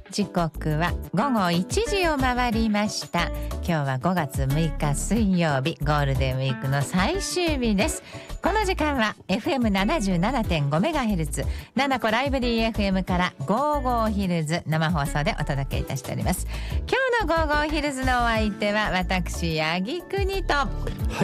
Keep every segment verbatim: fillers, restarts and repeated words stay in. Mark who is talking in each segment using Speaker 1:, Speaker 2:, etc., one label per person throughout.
Speaker 1: 時刻はごごいちじを回りました。今日はごがつむいか水曜日、ゴールデンウィークの最終日です。この時間は エフエムななじゅうななてんごメガヘルツ ナナコライブリー エフエム からゴーゴーヒルズ生放送でお届けいたしております。今日のゴーゴーヒルズのお相手は私八木くにと、
Speaker 2: はい、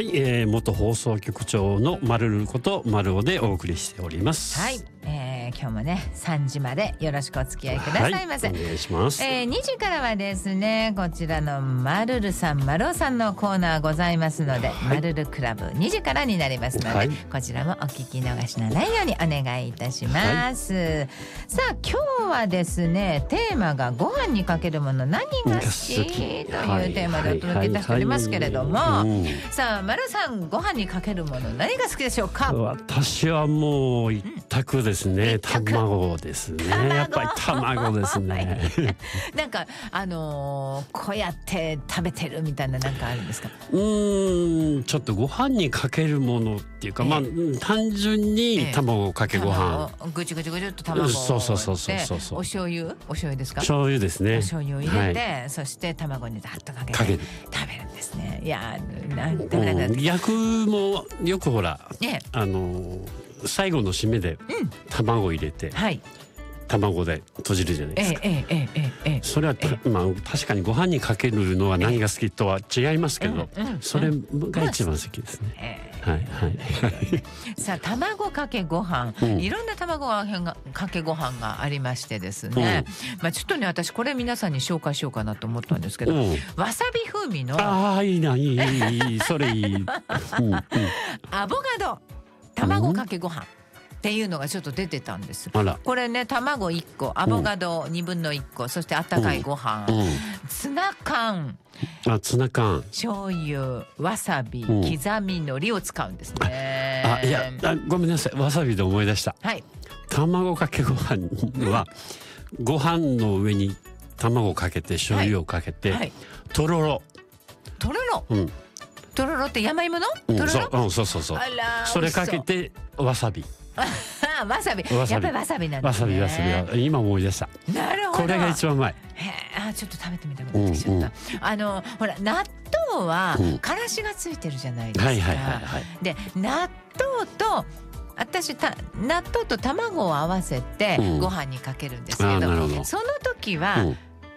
Speaker 2: えー、元放送局長のまるることまるおでお送りしております。
Speaker 1: はい、えー、今日もねさんじまでよろしくお付き合いくださいませ。
Speaker 2: はい、お願いします。
Speaker 1: えー、にじからはですね、こちらのまるるさんまるおさんのコーナーございますので、はい、まるるクラブにじからになりますので、はい、こちらもお聞き逃しのないようにお願いいたします、はい、さあ今日はですね、テーマがご飯にかけるもの何が好きというテーマでお届けいたしておりますけれども、さあまるさん、ご飯にかけるもの何が好きでしょうか？
Speaker 2: 私はもう一択ですね、うん、卵ですね。やっぱり卵ですね
Speaker 1: なんかあのー、こうやって食べてるみたいななんかあるんですか？
Speaker 2: うーん、ちょっとご飯にかけるものっていうか、えー、まあ単純に卵かけご飯、
Speaker 1: えー、ぐちゅぐちゅぐちゅっと卵を
Speaker 2: そうそうそうそうそうそう、
Speaker 1: お醤油お醤油ですか？
Speaker 2: 醤油ですね。
Speaker 1: お醤油を入れて、はい、そして卵にざっとかけてかける食べるんですね。いやなんてなんか、うん、
Speaker 2: 焼くもよくほら、ね、あの最後の締めで卵を入れて、うん、はい、卵で閉じるじゃないですか。ええええええ、それは、ええ、まあ確かにご飯にかけるのは何が好きとは違いますけど、ええ、うんうん、それが一番好きですね。ええ、はいはい
Speaker 1: さあ卵かけご飯、うん、いろんな卵かけご飯がありましてですね、うん、まあちょっとね私これ皆さんに紹介しようかなと思ったんですけど、うん、わさび風味の、
Speaker 2: ああいいないいいいそれいい、うんうん、
Speaker 1: アボカド卵かけご飯っていうのがちょっと出てたんです。これね、卵いっこ、アボカドにぶんのいっこ、そしてあったかいご飯、うんうん、ツナ缶、
Speaker 2: あ、ツナ缶、
Speaker 1: 醤油、わさび、うん、刻み海苔を使うんですね。
Speaker 2: あ、いや、あ、ごめんなさい、わさびで思い出した。はい。卵かけご飯は、うん、ご飯の上に卵をかけて醤油をかけて、はいはい、とろろ。とろろ。うん。とろろって山芋の？ うん、
Speaker 1: とろろ。
Speaker 2: うん、そうそうそう。それかけてわさび。
Speaker 1: わさび、やっぱりわさびなんですね。
Speaker 2: わさびわさび、今思い出した。
Speaker 1: なるほど。
Speaker 2: これが一番うまい。
Speaker 1: へー、あ、ちょっと食べてみたくなってきちゃった。うんうん、あのほら納豆はからしがついてるじゃないですか。はいはいはいはい。で納豆と私た納豆と卵を合わせてご飯にかけるんですけど、うん、その時は、うん、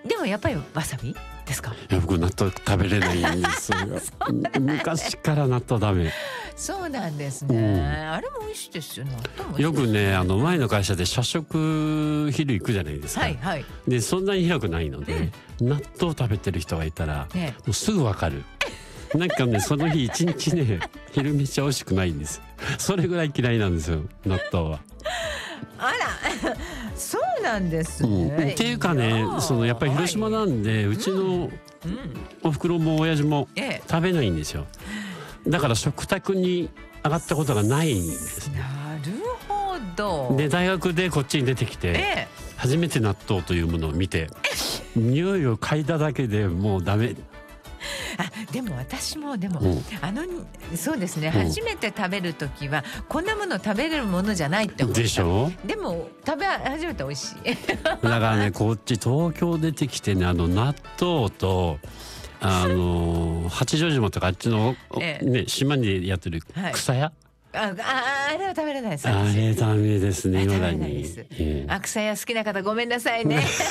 Speaker 1: でもやっぱりわさびですか？
Speaker 2: いや、僕納豆食べれないんですよ昔から納豆ダメ。
Speaker 1: そうなんですね、うん、あれも美味しいですよ。納豆も
Speaker 2: よくね、あの前の会社で社食昼行くじゃないですか、はいはい、でそんなに広くないので、うん、納豆食べてる人がいたら、ね、もうすぐわかるなんかね、その日一日ね昼飯美味しくないんです。それぐらい嫌いなんですよ、納豆は。
Speaker 1: あらそうなんですね、
Speaker 2: うん、っていうかね、そのやっぱり広島なんで、うちのおふくろも親父も食べないんですよ。だから食卓に上がったことがないんです。
Speaker 1: なるほど。
Speaker 2: で大学でこっちに出てきて、ええ、初めて納豆というものを見て匂いを嗅いだだけでもうダメ。
Speaker 1: あ、でも私もでも、うん、あのそうですね、うん、初めて食べる時はこんなもの食べれるものじゃないって思ったでしょ。でも食べ始めて美味しいだ
Speaker 2: からね、こっち東京出てきてね、あの納豆とあの八丈島とかあっちの、ええね、島にやってる草屋、はい、
Speaker 1: あ, あ, あれは食べれないです。
Speaker 2: あれダメですね、未だに。
Speaker 1: あ、草屋好きな方ごめんなさいね